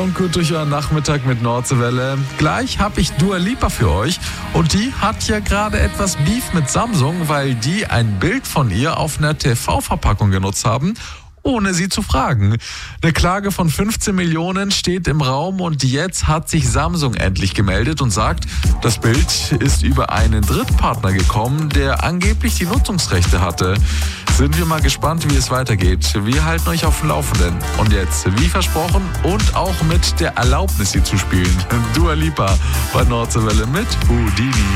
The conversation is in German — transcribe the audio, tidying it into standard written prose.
Kommt gut durch euren Nachmittag mit Nordseewelle. Gleich habe ich Dua Lipa für euch und die hat ja gerade etwas Beef mit Samsung, weil die ein Bild von ihr auf einer TV-Verpackung genutzt haben, ohne sie zu fragen. Eine Klage von 15 Millionen steht im Raum und jetzt hat sich Samsung endlich gemeldet und sagt, das Bild ist über einen Drittpartner gekommen, der angeblich die Nutzungsrechte hatte. Sind wir mal gespannt, wie es weitergeht. Wir halten euch auf dem Laufenden. Und jetzt, wie versprochen und auch mit der Erlaubnis, sie zu spielen, Dua Lipa bei Nordseewelle mit Houdini.